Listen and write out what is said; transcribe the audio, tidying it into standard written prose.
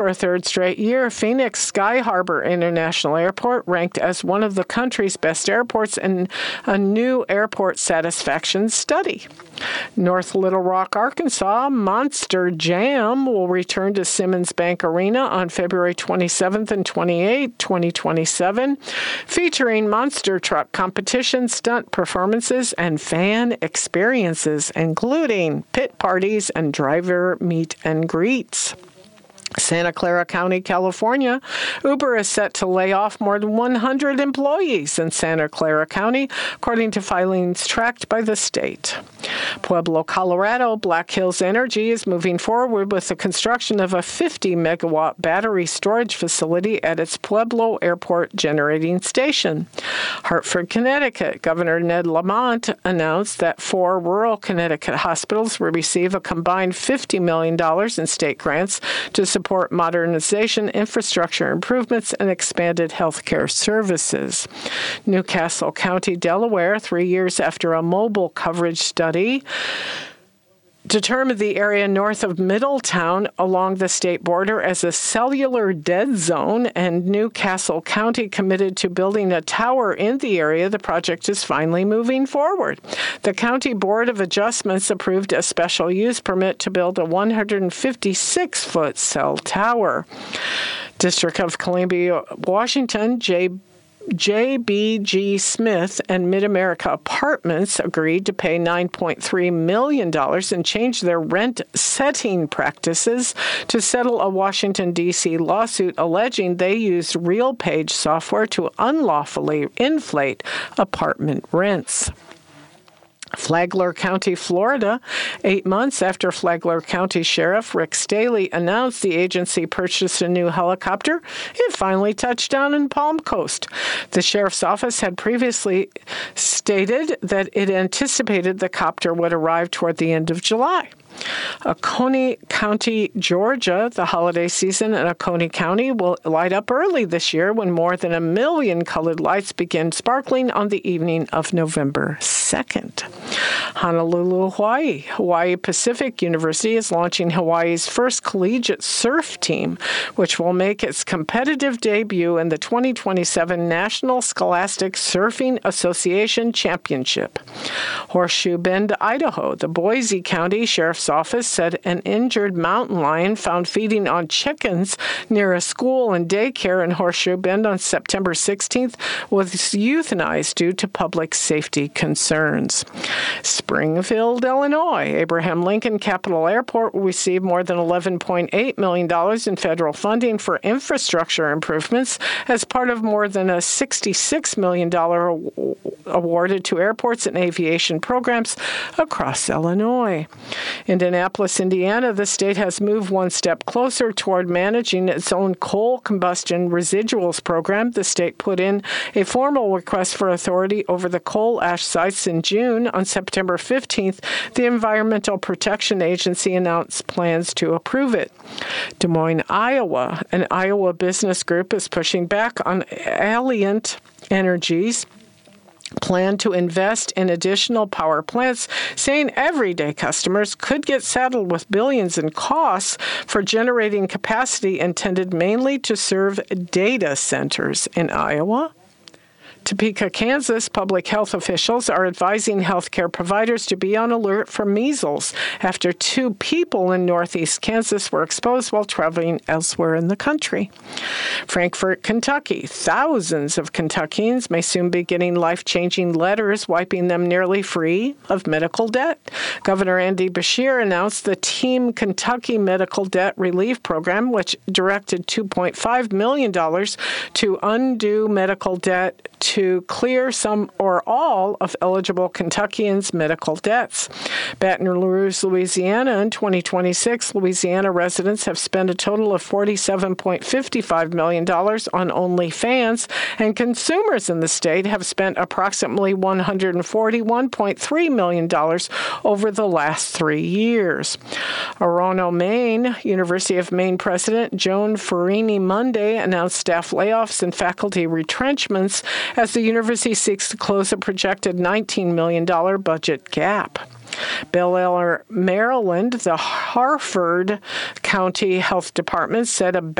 For a third straight year, Phoenix Sky Harbor International Airport ranked as one of the country's best airports in a new airport satisfaction study. North Little Rock, Arkansas, Monster Jam will return to Simmons Bank Arena on February 27th and 28th, 2027, featuring monster truck competition, stunt performances, and fan experiences, including pit parties and driver meet and greets. Santa Clara County, California, Uber is set to lay off more than 100 employees in Santa Clara County, according to filings tracked by the state. Pueblo, Colorado, Black Hills Energy is moving forward with the construction of a 50-megawatt battery storage facility at its Pueblo Airport generating station. Hartford, Connecticut, Governor Ned Lamont announced that 4 rural Connecticut hospitals will receive a combined $50 million in state grants to support modernization, infrastructure improvements, and expanded health care services. Newcastle County, Delaware, 3 years after a mobile coverage study determined the area north of Middletown along the state border as a cellular dead zone, and Newcastle County committed to building a tower in the area. The project is finally moving forward. The County Board of Adjustments approved a special use permit to build a 156-foot cell tower. District of Columbia, Washington, JBG Smith and Mid-America Apartments agreed to pay $9.3 million and change their rent-setting practices to settle a Washington, D.C. lawsuit alleging they used RealPage software to unlawfully inflate apartment rents. Flagler County, Florida, 8 months after Flagler County Sheriff Rick Staley announced the agency purchased a new helicopter, it finally touched down in Palm Coast. The sheriff's office had previously stated that it anticipated the copter would arrive toward the end of July. Oconee County, Georgia, the holiday season in Oconee County will light up early this year when more than 1 million colored lights begin sparkling on the evening of November 2nd. Honolulu, Hawaii. Hawaii Pacific University is launching Hawaii's first collegiate surf team, which will make its competitive debut in the 2027 National Scholastic Surfing Association Championship. Horseshoe Bend, Idaho. The Boise County Sheriff's Office said an injured mountain lion found feeding on chickens near a school and daycare in Horseshoe Bend on September 16th was euthanized due to public safety concerns. Springfield, Illinois. Abraham Lincoln Capital Airport will receive more than $11.8 million in federal funding for infrastructure improvements as part of more than a $66 million awarded to airports and aviation programs across Illinois. Indianapolis, Indiana, the state has moved one step closer toward managing its own coal combustion residuals program. The state put in a formal request for authority over the coal ash sites in June. On September 15th, the Environmental Protection Agency announced plans to approve it. Des Moines, Iowa. An Iowa business group is pushing back on Alliant Energy's plan to invest in additional power plants, saying everyday customers could get saddled with billions in costs for generating capacity intended mainly to serve data centers in Iowa. Topeka, Kansas, public health officials are advising healthcare providers to be on alert for measles after 2 people in northeast Kansas were exposed while traveling elsewhere in the country. Frankfort, Kentucky. Thousands of Kentuckians may soon be getting life-changing letters wiping them nearly free of medical debt. Governor Andy Beshear announced the Team Kentucky Medical Debt Relief Program, which directed $2.5 million to undo medical debt to clear some or all of eligible Kentuckians' medical debts. Baton Rouge, Louisiana, in 2026, Louisiana residents have spent a total of $47.55 million on OnlyFans, and consumers in the state have spent approximately $141.3 million over the last 3 years. Orono, Maine, University of Maine President Joan Farini Monday announced staff layoffs and faculty retrenchments as the university seeks to close a projected $19 million budget gap. Bel Air, Maryland, the Harford County Health Department said a